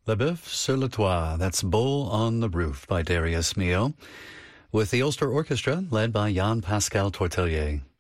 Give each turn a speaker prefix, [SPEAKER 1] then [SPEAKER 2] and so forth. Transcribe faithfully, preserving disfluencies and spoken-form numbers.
[SPEAKER 1] Le Boeuf sur le Toit, that's Bull on the Roof by Darius Milhaud, with the Ulster Orchestra led by Jan Pascal Tortelier.